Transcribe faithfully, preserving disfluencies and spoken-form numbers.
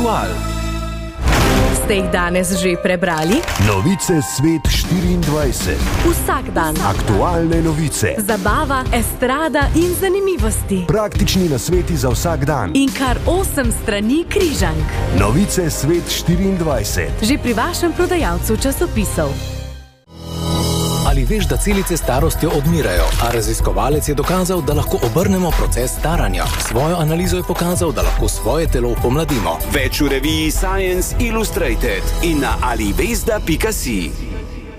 Aktual. Ste jih danes že prebrali? Novice Svet štiriindvajset. Vsak dan. Aktualne novice. Zabava, estrada in zanimivosti. Praktični nasveti za vsak dan. In kar osem strani križank. Novice Svet štiriindvajset. Že pri vašem prodajalcu časopisov. Ali veš, da celice s starostjo odmirajo, a raziskovalec je dokazal, da lahko obrnemo proces staranja. Svojo analizo je pokazal, da lahko svoje telo pomladimo. Več v reviji Science Illustrated in na alivesda pika si.